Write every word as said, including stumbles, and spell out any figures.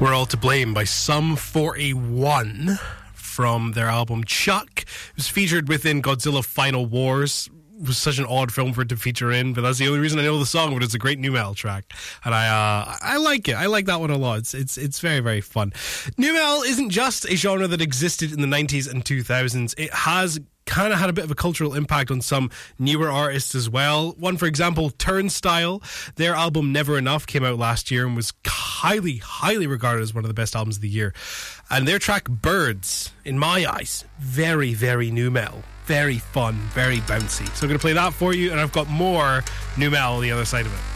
We're All to Blame by Sum forty-one from their album Chuck. It was featured within Godzilla Final Wars. It was such an odd film for it to feature in, but that's the only reason I know the song, but it's a great nu metal track. And I uh, I like it. I like that one a lot. It's, it's, it's very, very fun. Nu metal isn't just a genre that existed in the nineties and two thousands. It has kind of had a bit of a cultural impact on some newer artists as well. One, for example, Turnstile. Their album Never Enough came out last year and was highly, highly regarded as one of the best albums of the year. And their track Birds, in my eyes, very, very nu metal. Very fun, very bouncy. So I'm going to play that for you, and I've got more nu metal on the other side of it.